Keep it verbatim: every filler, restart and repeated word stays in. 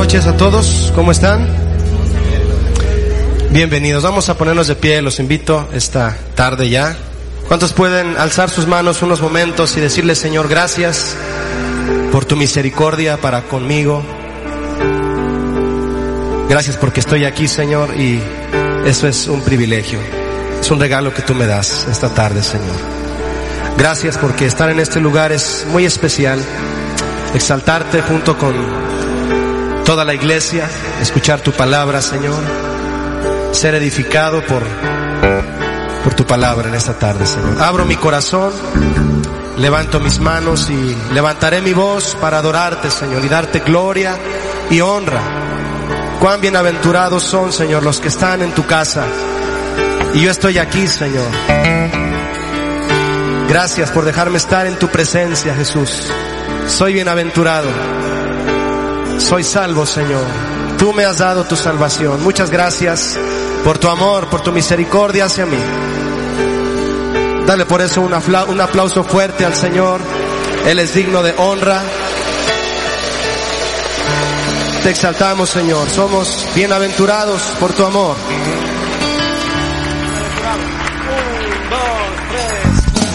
noches a todos, ¿cómo están? Bienvenidos, vamos a ponernos de pie, los invito esta tarde ya. ¿Cuántos pueden alzar sus manos unos momentos y decirle: Señor, gracias por tu misericordia para conmigo? Gracias porque estoy aquí, Señor, y eso es un privilegio, es un regalo que tú me das esta tarde, Señor. Gracias porque estar en este lugar es muy especial, exaltarte junto con toda la iglesia, escuchar tu palabra, Señor, ser edificado por, por tu palabra en esta tarde, Señor. Abro mi corazón, levanto mis manos y levantaré mi voz para adorarte, Señor, y darte gloria y honra. Cuán bienaventurados son, Señor, los que están en tu casa, y yo estoy aquí, Señor. Gracias por dejarme estar en tu presencia, Jesús. Soy bienaventurado, soy salvo, Señor. Tú me has dado tu salvación. Muchas gracias por tu amor, por tu misericordia hacia mí. Dale por eso un aplauso, un aplauso fuerte al Señor. Él es digno de honra. Te exaltamos, Señor. Somos bienaventurados por tu amor.